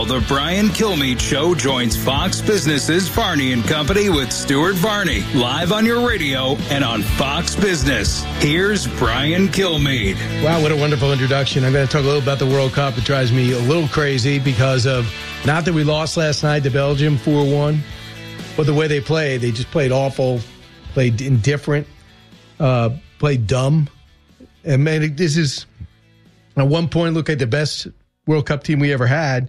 Now, the Brian Kilmeade Show joins Fox Business's Varney and Company with Stuart Varney, live on your radio and on Fox Business. Here's Brian Kilmeade. Wow, what a wonderful introduction. I'm going to talk a little about the World Cup. It drives me a little crazy because of, not that we lost last night to Belgium 4-1, but the way they played. They just played awful, played indifferent, played dumb. And man, this is, at one point, look at the best World Cup team we ever had.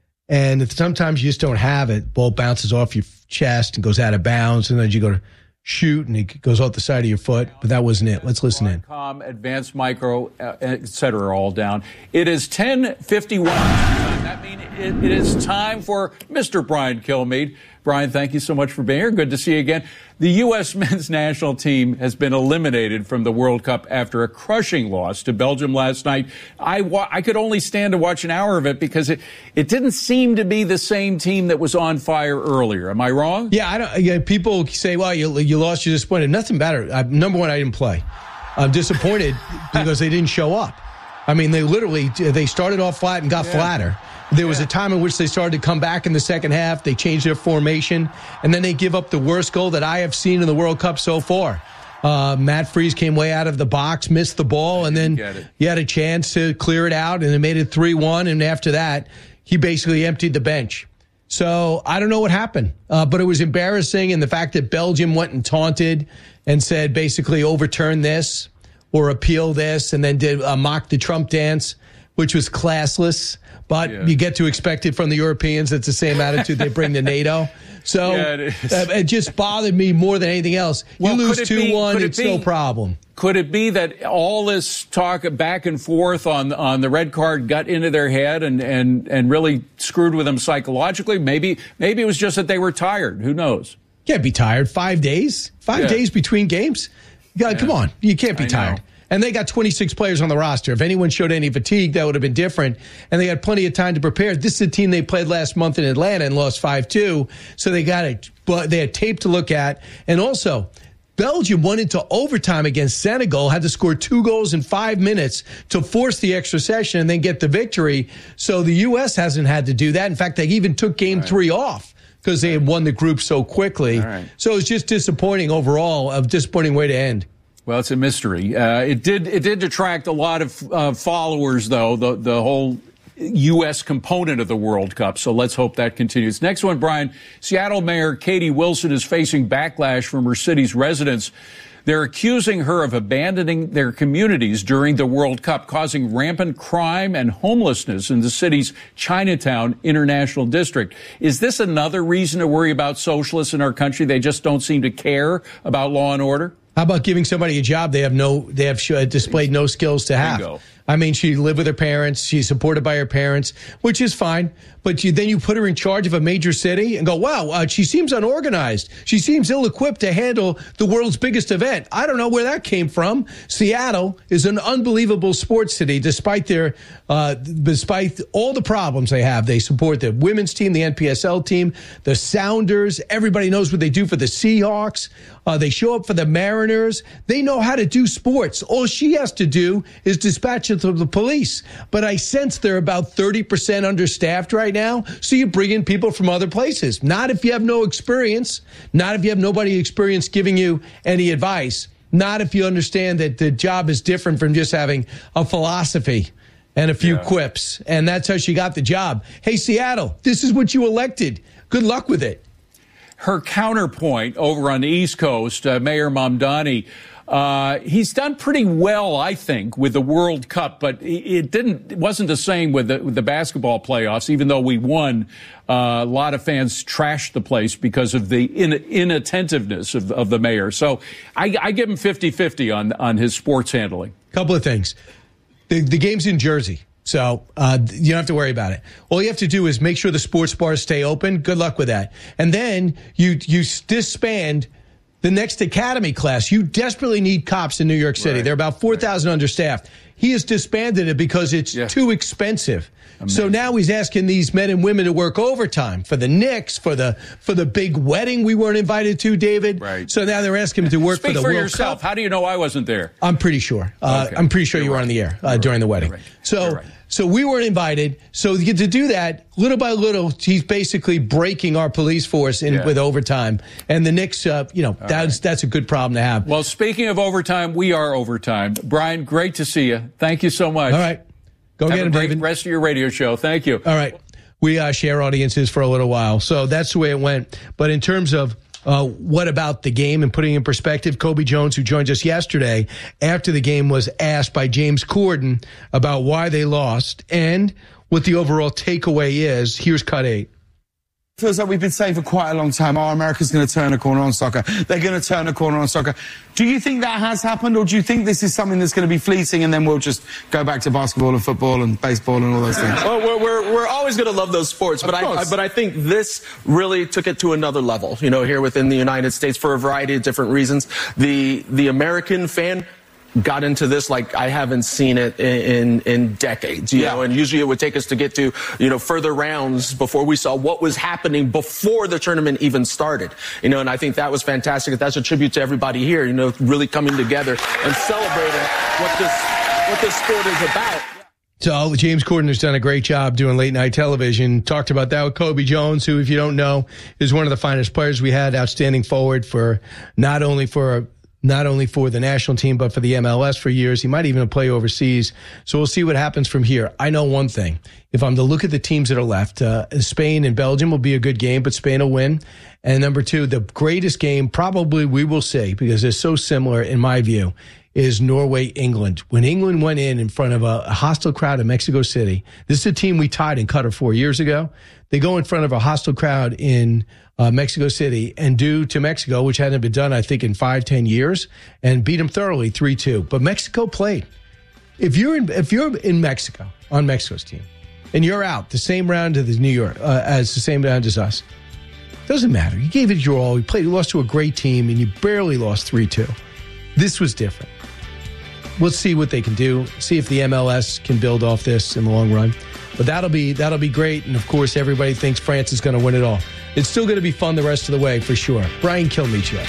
And sometimes you just don't have it. Ball bounces off your chest and goes out of bounds. And then you go to shoot and it goes off the side of your foot. But that wasn't it. Let's listen in. Advanced Micro, et cetera, all down. It is 10:51. That means it is time for Mr. Brian Kilmeade. Brian, thank you so much for being here. Good to see you again. The U.S. men's national team has been eliminated from the World Cup after a crushing loss to Belgium last night. I could only stand to watch an hour of it because it didn't seem to be the same team that was on fire earlier. Am I wrong? Yeah, people say, well, you lost, you're disappointed. Nothing better. Number one, I didn't play. I'm disappointed because they didn't show up. I mean, they started off flat and got flatter. There was a time in which they started to come back in the second half. They changed their formation, and then they give up the worst goal that I have seen in the World Cup so far. Matt Freese came way out of the box, missed the ball, and then he had a chance to clear it out, and it made it 3-1. And after that, he basically emptied the bench. So I don't know what happened, but it was embarrassing. And the fact that Belgium went and taunted and said basically overturn this or appeal this, and then did mock the Trump dance, which was classless. But you get to expect it from the Europeans. It's the same attitude they bring to NATO. So it just bothered me more than anything else. You lose 2-1, it's no problem. Could it be that all this talk back and forth on the red card got into their head and really screwed with them psychologically? Maybe it was just that they were tired. Who knows? Can't be tired. 5 days? 5 days between games? Come on. You can't be tired. And they got 26 players on the roster. If anyone showed any fatigue, that would have been different. And they had plenty of time to prepare. This is a team they played last month in Atlanta and lost 5-2. So they got it. But they had tape to look at. And also, Belgium went into overtime against Senegal, had to score 2 goals in 5 minutes to force the extra session and then get the victory. So the U.S. hasn't had to do that. In fact, they even took game 3 off because they had won the group so quickly. So it's just disappointing overall, a disappointing way to end. Well, it's a mystery. It did attract a lot of followers, though, the whole U.S. component of the World Cup. So let's hope that continues. Next one, Brian. Seattle Mayor Katie Wilson is facing backlash from her city's residents. They're accusing her of abandoning their communities during the World Cup, causing rampant crime and homelessness in the city's Chinatown International District. Is this another reason to worry about socialists in our country? They just don't seem to care about law and order? How about giving somebody a job they have displayed no skills to have? Bingo. I mean, she lived with her parents. She's supported by her parents, which is fine. But then you put her in charge of a major city and go, wow, she seems unorganized. She seems ill-equipped to handle the world's biggest event. I don't know where that came from. Seattle is an unbelievable sports city, despite all the problems they have. They support the women's team, the NPSL team, the Sounders. Everybody knows what they do for the Seahawks. They show up for the Mariners. They know how to do sports. All she has to do is dispatch it to the police. But I sense they're about 30% understaffed right now. So you bring in people from other places. Not if you have no experience. Not if you have nobody experienced giving you any advice. Not if you understand that the job is different from just having a philosophy and a few quips. And that's how she got the job. Hey, Seattle, this is what you elected. Good luck with it. Her counterpoint over on the East Coast, Mayor Mamdani, he's done pretty well, I think, with the World Cup, but it wasn't the same with the basketball playoffs. Even though we won, a lot of fans trashed the place because of the inattentiveness of the mayor. So I give him 50-50 on his sports handling. Couple of things. The game's in Jersey. So you don't have to worry about it. All you have to do is make sure the sports bars stay open. Good luck with that. And then you disband the next academy class. You desperately need cops in New York City. They're about 4,000 understaffed. He has disbanded it because it's too expensive. Amazing. So now he's asking these men and women to work overtime for the Knicks, for the big wedding we weren't invited to, David. Right. So now they're asking him to work for the World yourself. Cup. How do you know I wasn't there? I'm pretty sure. Okay. I'm pretty sure you were on the air during the wedding. Right. So So we weren't invited. So to do that, little by little, he's basically breaking our police force with overtime. And the Knicks, that's a good problem to have. Well, speaking of overtime, we are overtime. Brian, great to see you. Thank you so much. All right. Go get him, David. Have a great rest of your radio show. Thank you. All right. We share audiences for a little while. So that's the way it went. But in terms of what about the game and putting in perspective, Kobe Jones, who joined us yesterday after the game, was asked by James Corden about why they lost and what the overall takeaway is. Here's cut 8. Feels like we've been saying for quite a long time, America's going to turn a corner on soccer. They're going to turn a corner on soccer. Do you think that has happened, or do you think this is something that's going to be fleeting and then we'll just go back to basketball and football and baseball and all those things? Well, we're always going to love those sports, but I think this really took it to another level, here within the United States for a variety of different reasons. The American fan got into this like I haven't seen it in decades, you know, and usually it would take us to get to, further rounds before we saw what was happening before the tournament even started, and I think that was fantastic. That's a tribute to everybody here, really coming together and celebrating what this sport is about. So James Corden has done a great job doing late night television. Talked about that with Kobe Jones, who, if you don't know, is one of the finest players we had, outstanding forward for not only for the national team, but for the MLS for years. He might even play overseas. So we'll see what happens from here. I know one thing. If I'm to look at the teams that are left, Spain and Belgium will be a good game, but Spain will win. And number 2, the greatest game probably we will see, because they're so similar in my view, is Norway-England. When England went in front of a hostile crowd in Mexico City, this is a team we tied in Qatar 4 years ago. They go in front of a hostile crowd in Mexico City and do to Mexico, which hadn't been done, I think, in 5-10 years, and beat them thoroughly 3-2. But Mexico played. If you're in Mexico on Mexico's team and you're out the same round as New York as the same round as us, doesn't matter. You gave it your all. You lost to a great team, and you barely lost 3-2. This was different. We'll see what they can do. See if the MLS can build off this in the long run. But that'll be great. And of course, everybody thinks France is going to win it all. It's still going to be fun the rest of the way for sure. Brian Kilmeade Show.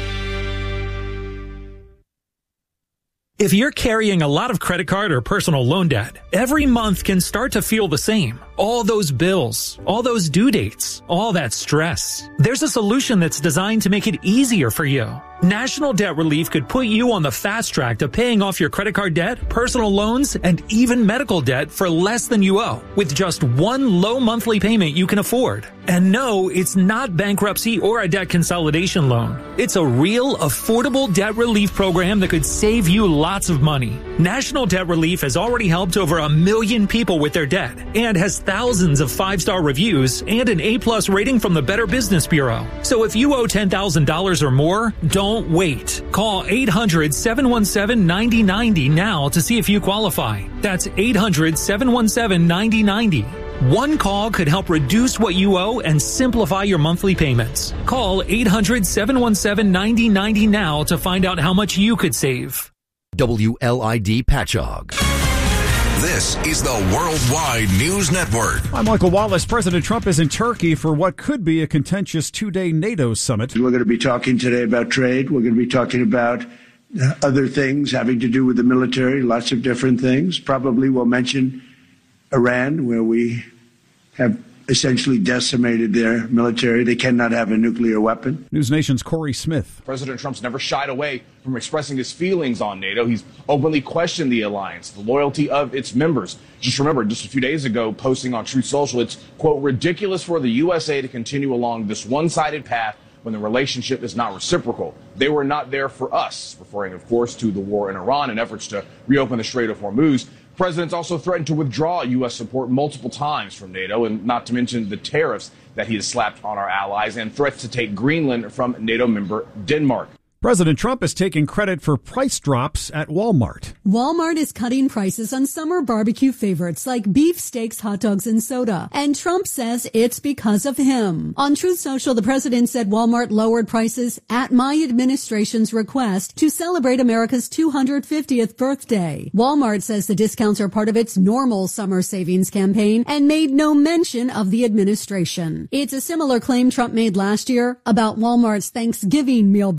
If you're carrying a lot of credit card or personal loan debt, every month can start to feel the same. All those bills, all those due dates, all that stress. There's a solution that's designed to make it easier for you. National Debt Relief could put you on the fast track to paying off your credit card debt, personal loans, and even medical debt for less than you owe, with just one low monthly payment you can afford. And no, it's not bankruptcy or a debt consolidation loan. It's a real, affordable debt relief program that could save you lots of money. National Debt Relief has already helped over 1 million people with their debt and has thousands of 5-star reviews and an A+ rating from the Better Business Bureau. So if you owe $10,000 or more, don't wait. Call 800-717-9090 now to see if you qualify. That's 800-717-9090. One call could help reduce what you owe and simplify your monthly payments. Call 800-717-9090 now to find out how much you could save. WLID Patchogue. This is the Worldwide News Network. I'm Michael Wallace. President Trump is in Turkey for what could be a contentious 2-day NATO summit. We're going to be talking today about trade. We're going to be talking about other things having to do with the military, lots of different things. Probably we'll mention Iran, where we have essentially decimated their military. They cannot have a nuclear weapon. News Nation's Corey Smith. President Trump's never shied away from expressing his feelings on NATO. He's openly questioned the alliance, the loyalty of its members. Just remember, just a few days ago, posting on Truth Social, it's, quote, ridiculous for the USA to continue along this one-sided path when the relationship is not reciprocal. They were not there for us, referring, of course, to the war in Iran and efforts to reopen the Strait of Hormuz. The president's also threatened to withdraw U.S. support multiple times from NATO, and not to mention the tariffs that he has slapped on our allies and threats to take Greenland from NATO member Denmark. President Trump is taking credit for price drops at Walmart. Walmart is cutting prices on summer barbecue favorites like beef steaks, hot dogs, and soda. And Trump says it's because of him. On Truth Social, the president said Walmart lowered prices at my administration's request to celebrate America's 250th birthday. Walmart says the discounts are part of its normal summer savings campaign and made no mention of the administration. It's a similar claim Trump made last year about Walmart's Thanksgiving meal basket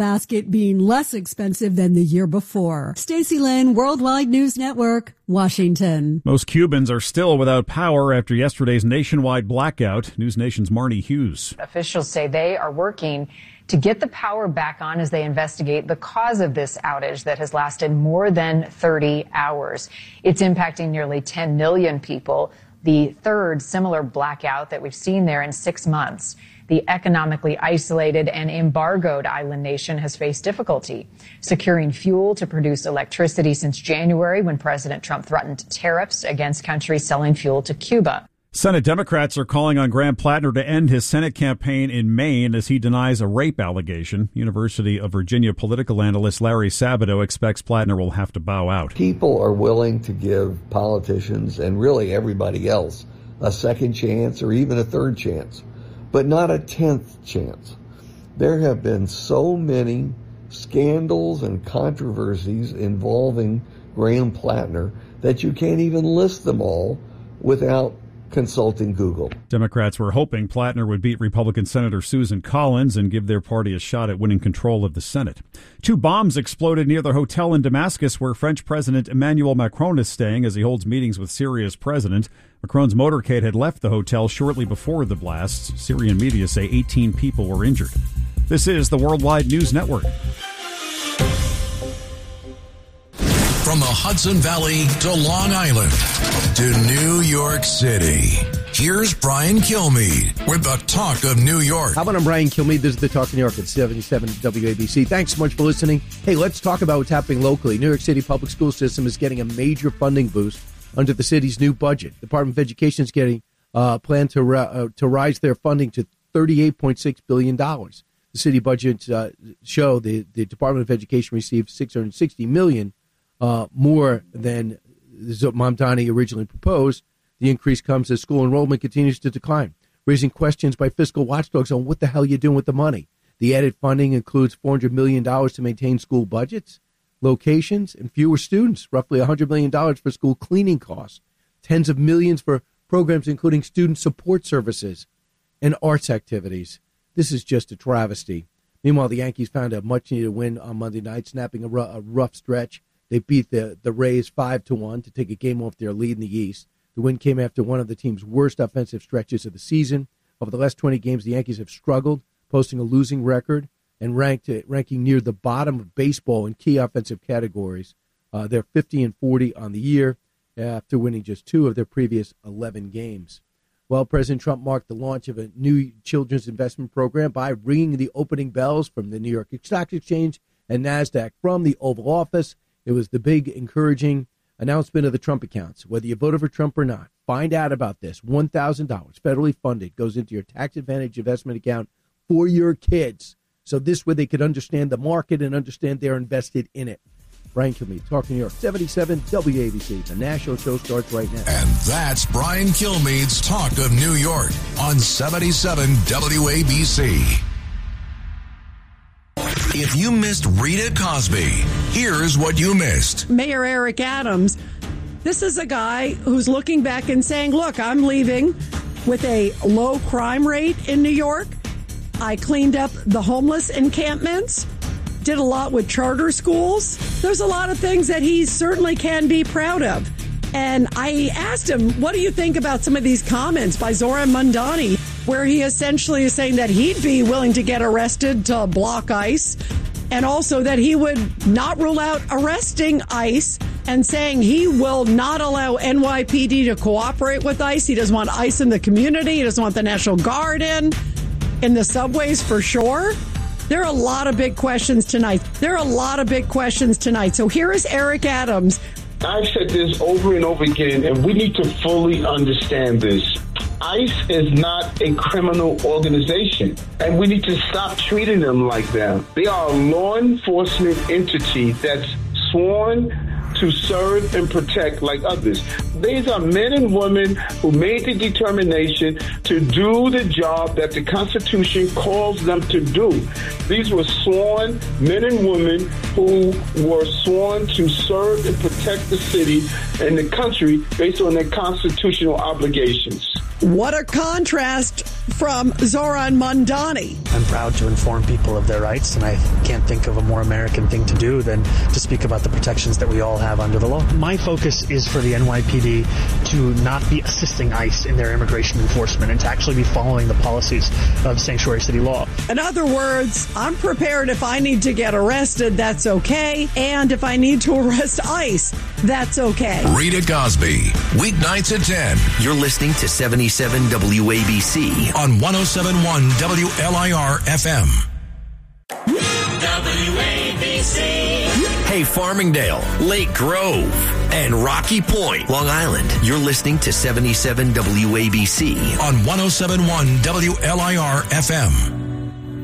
despite being less expensive than the year before. Stacey Lynn, Worldwide News Network, Washington. Most Cubans are still without power after yesterday's nationwide blackout. News Nation's Marnie Hughes. Officials say they are working to get the power back on as they investigate the cause of this outage that has lasted more than 30 hours. It's impacting nearly 10 million people, the third similar blackout that we've seen there in 6 months. The economically isolated and embargoed island nation has faced difficulty securing fuel to produce electricity since January, when President Trump threatened tariffs against countries selling fuel to Cuba. Senate Democrats are calling on Graham Plattner to end his Senate campaign in Maine as he denies a rape allegation. University of Virginia political analyst Larry Sabato expects Plattner will have to bow out. People are willing to give politicians and really everybody else a second chance or even a third chance, but not a 10th chance. There have been so many scandals and controversies involving Graham Plattner that you can't even list them all without consulting Google. Democrats were hoping Plattner would beat Republican Senator Susan Collins and give their party a shot at winning control of the Senate. 2 bombs exploded near the hotel in Damascus where French President Emmanuel Macron is staying as he holds meetings with Syria's president. Macron's motorcade had left the hotel shortly before the blasts. Syrian media say 18 people were injured. This is the Worldwide News Network. From the Hudson Valley to Long Island to New York City, here's Brian Kilmeade with the Talk of New York. How about I'm Brian Kilmeade? This is the Talk of New York at 77 WABC. Thanks so much for listening. Hey, let's talk about what's happening locally. New York City public school system is getting a major funding boost under the city's new budget. The Department of Education is getting planned to rise their funding to $38.6 billion. The city budget show the Department of Education received $660 million more than Mamdani originally proposed. The increase comes as school enrollment continues to decline, raising questions by fiscal watchdogs on what the hell you're doing with the money. The added funding includes $400 million to maintain school budgets, locations, and fewer students, roughly $100 million for school cleaning costs, tens of millions for programs including student support services and arts activities. This is just a travesty. Meanwhile, the Yankees found a much-needed win on Monday night, snapping a rough stretch. They beat the Rays 5-1 to take a game off their lead in the East. The win came after one of the team's worst offensive stretches of the season. Over the last 20 games, the Yankees have struggled, posting a losing record and ranking near the bottom of baseball in key offensive categories. They're 50-40 on the year after winning just 2 of their previous 11 games. Well, President Trump marked the launch of a new children's investment program by ringing the opening bells from the New York Stock Exchange and NASDAQ from the Oval Office. It was the big, encouraging announcement of the Trump accounts. Whether you voted for Trump or not, find out about this. $1,000 federally funded goes into your tax advantage investment account for your kids. So this way they could understand the market and understand they're invested in it. Brian Kilmeade, Talk New York, 77 WABC. The national show starts right now. And that's Brian Kilmeade's Talk of New York on 77 WABC. If you missed Rita Cosby, here's what you missed. Mayor Eric Adams, this is a guy who's looking back and saying, look, I'm leaving with a low crime rate in New York. I cleaned up the homeless encampments, did a lot with charter schools. There's a lot of things that he certainly can be proud of. And I asked him, what do you think about some of these comments by Zohran Mamdani, where he essentially is saying that he'd be willing to get arrested to block ICE, and also that he would not rule out arresting ICE, and saying he will not allow NYPD to cooperate with ICE. He doesn't want ICE in the community. He doesn't want the National Guard in the subways for sure. There are a lot of big questions tonight. So here is Eric Adams. I've said this over and over again, and we need to fully understand this. ICE is not a criminal organization, and we need to stop treating them like that. They are a law enforcement entity that's sworn to serve and protect like others. These are men and women who made the determination to do the job that the Constitution calls them to do. These were sworn men and women who were sworn to serve and protect the city and the country based on their constitutional obligations. What a contrast from Zoran Mondani. I'm proud to inform people of their rights, and I can't think of a more American thing to do than to speak about the protections that we all have under the law. My focus is for the NYPD to not be assisting ICE in their immigration enforcement and to actually be following the policies of sanctuary city law. In other words, I'm prepared if I need to get arrested, that's okay. And if I need to arrest ICE, that's okay. Rita Cosby, weeknights at 10. You're listening to 77 WABC on 107.1 WLIR FM. WABC. Hey, Farmingdale, Lake Grove, and Rocky Point, Long Island. You're listening to 77 WABC on 107.1 WLIR FM.